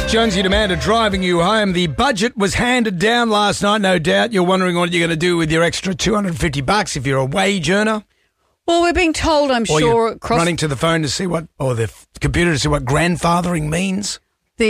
Jonesy and Amanda driving you home. The budget was handed down last night, no doubt. You're wondering what you're going to do with your extra $250 if you're a wage earner. Well, we're being told, I'm Or sure, you're running to the phone to see what, or the computer to see what grandfathering means.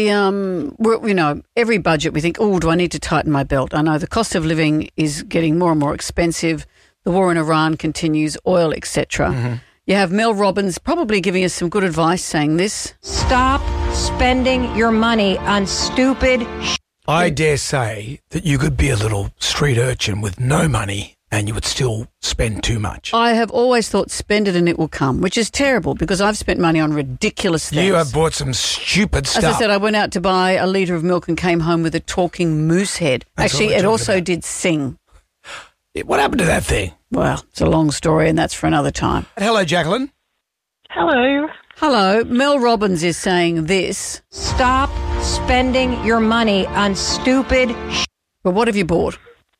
Every budget we think, oh, do I need to tighten my belt? I know the cost of living is getting more and more expensive. The war in Iran continues, oil, etc. Mm-hmm. You have Mel Robbins probably giving us some good advice saying this. Stop spending your money on stupid I dare say that you could be a little street urchin with no money and you would still spend too much. I have always thought spend it and it will come, which is terrible because I've spent money on ridiculous things. You have bought some stupid stuff. As I said, I went out to buy a litre of milk and came home with a talking moose head. That's Actually, what we're it talking also about. did sing. What happened to that thing? Well, it's a long story and that's for another time. Hello, Jacqueline. Hello. Hello, Mel Robbins is saying this. Stop spending your money on stupid Well, what have you bought?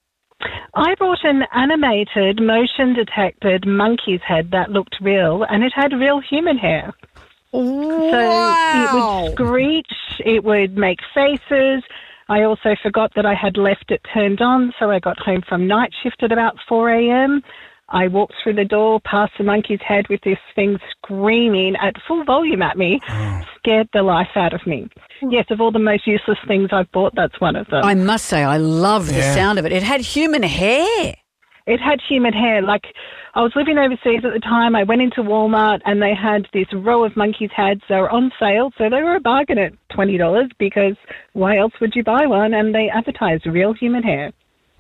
I bought an animated, motion-detected monkey's head that looked real, and it had real human hair. So it would screech, it would make faces. I also forgot that I had left it turned on, so I got home from night shift at about 4 a.m. I walked through the door, past the monkey's head with this thing screaming at full volume at me, scared the life out of me. Yes, of all the most useless things I've bought, that's one of them. I must say, I love the sound of it. It had human hair. It had human hair. Like, I was living overseas at the time. I went into Walmart and they had this row of monkeys' heads. They were on sale, so they were a bargain at $20 because why else would you buy one? And they advertised real human hair.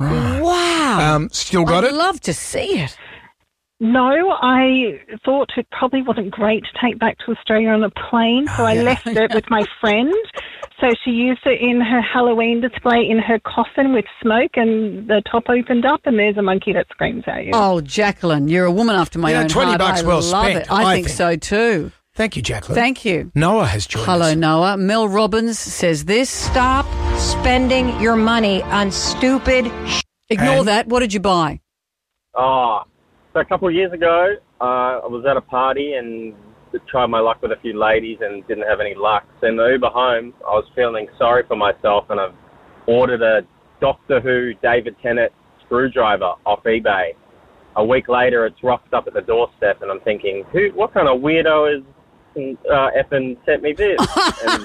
Wow. Still got I'd it? love to see it. No, I thought it probably wasn't great to take back to Australia on a plane, so I left it with my friend. So she used it in her Halloween display in her coffin with smoke, and the top opened up, and there's a monkey that screams at you. Oh, Jacqueline, you're a woman after my own $20 heart. I well love spent, it. I think so too. Thank you, Jacqueline. Thank you. Noah has joined Hello, us. Noah. Mel Robbins says this. Stop spending your money on stupid Ignore And? that. What did you buy? So a couple of years ago, I was at a party and tried my luck with a few ladies and didn't have any luck. So in the Uber home, I was feeling sorry for myself and I've ordered a Doctor Who David Tennant screwdriver off eBay. A week later, it's rocked up at the doorstep and I'm thinking, what kind of weirdo is effing sent me this? And,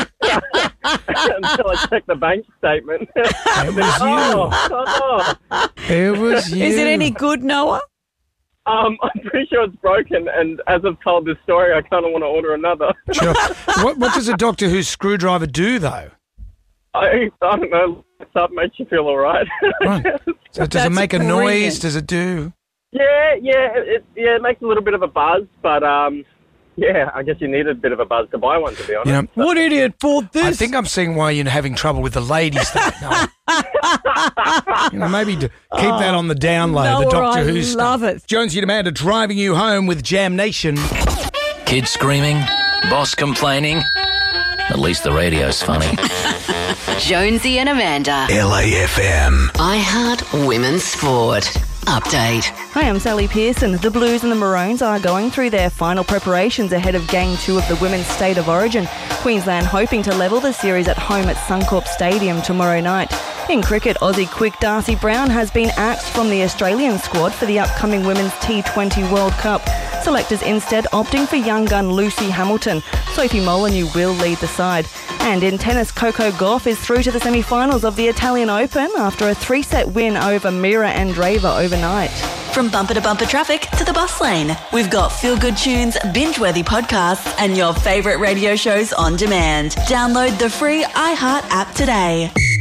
until I checked the bank statement. It was you. It was you. Is it any good, Noah? I'm pretty sure it's broken, and as I've told this story, I kind of want to order another. Sure. What does a Doctor Who screwdriver do, though? I don't know. That makes you feel all right. Right. So does it make a brilliant. noise? Does it do? It makes a little bit of a buzz, but I guess you need a bit of a buzz to buy one, to be honest. You know, What idiot bought this? I think I'm seeing why you're having trouble with the ladies, though. Noah. Maybe to keep that on the down low, the Noah, Doctor I Who stuff. love it. Jonesy and Amanda driving you home with Jam Nation. Kids screaming, boss complaining. At least the radio's funny. Jonesy and Amanda. LAFM. iHeart Women's Sport. Update. Hi, I'm Sally Pearson. The Blues and the Maroons are going through their final preparations ahead of Game 2 of the Women's State of Origin. Queensland hoping to level the series at home at Suncorp Stadium tomorrow night. In cricket, Aussie quick Darcy Brown has been axed from the Australian squad for the upcoming Women's T20 World Cup. Selectors instead opting for young gun Lucy Hamilton. Sophie Molyneux will lead the side. And in tennis, Coco Gauff is through to the semi-finals of the Italian Open after a 3-set win over Mira Andreeva overnight. From bumper to bumper traffic to the bus lane, we've got feel-good tunes, binge-worthy podcasts, and your favourite radio shows on demand. Download the free iHeart app today.